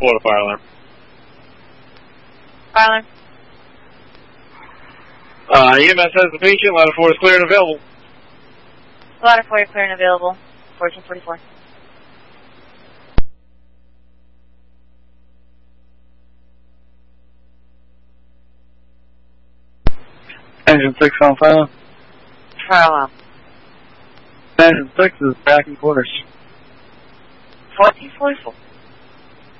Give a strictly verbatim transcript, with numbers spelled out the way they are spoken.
forty-four to fire alarm. Fire alarm. Uh, E M S has the patient. Ladder four is clear and available. Ladder four, clear and available. fourteen forty-four. Engine six on fire. Fire alarm. Engine six is back in quarters. fourteen forty-four.